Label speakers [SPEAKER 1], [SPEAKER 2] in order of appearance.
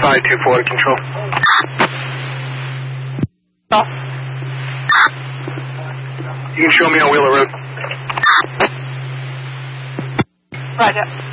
[SPEAKER 1] 524 to control.
[SPEAKER 2] Oh.
[SPEAKER 1] You can show me on Wheeler Road.
[SPEAKER 2] Roger.